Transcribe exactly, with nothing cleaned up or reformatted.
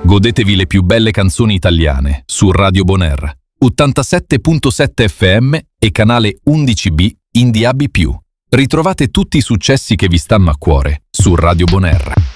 Godetevi le più belle canzoni italiane su Radio Bonaire, ottantasette virgola sette F M e canale undici B in D A B più. Ritrovate tutti i successi che vi stanno a cuore su Radio Bonaire.